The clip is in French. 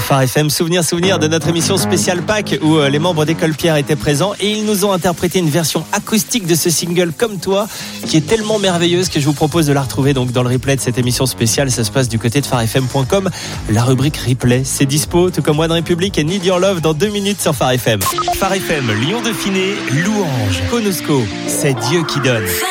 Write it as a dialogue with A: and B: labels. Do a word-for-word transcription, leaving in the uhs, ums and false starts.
A: Phare F M, souvenir, souvenir de notre émission spéciale Pâques où les membres d'École Pierre étaient présents et ils nous ont interprété une version acoustique de ce single Comme toi qui est tellement merveilleuse que je vous propose de la retrouver donc dans le replay de cette émission spéciale. Ça se passe du côté de phare f m point com. La rubrique replay, c'est dispo, tout comme One Republic et Need Your Love dans deux minutes sur Phare F M. Phare F M, Lyon Dauphiné, Louange, Conosco, c'est Dieu qui donne.